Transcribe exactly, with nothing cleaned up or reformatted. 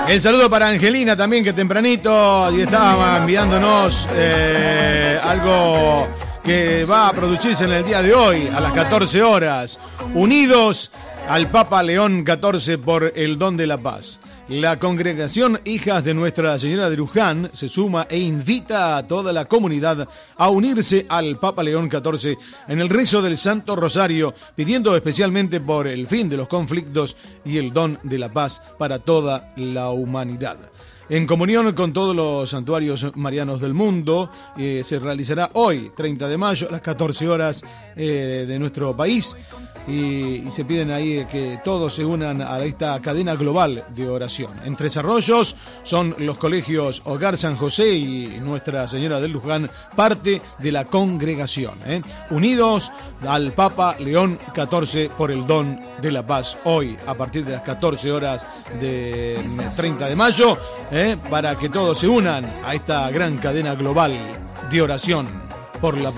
El saludo para Angelina también, que tempranito y estaba enviándonos eh, algo que va a producirse en el día de hoy a las catorce horas. Unidos al Papa León catorce por el don de la paz. La congregación Hijas de Nuestra Señora de Luján se suma e invita a toda la comunidad a unirse al Papa León catorce en el rezo del Santo Rosario, pidiendo especialmente por el fin de los conflictos y el don de la paz para toda la humanidad. En comunión con todos los santuarios marianos del mundo, eh, se realizará hoy, treinta de mayo, a las catorce horas eh, de nuestro país. Y, y se piden ahí que todos se unan a esta cadena global de oración. En Tres Arroyos son los colegios Hogar San José y Nuestra Señora del Luján, parte de la congregación, ¿eh? Unidos al Papa León catorce por el don de la paz, hoy a partir de las catorce horas de treinta de mayo, ¿eh? Para que todos se unan a esta gran cadena global de oración por la paz.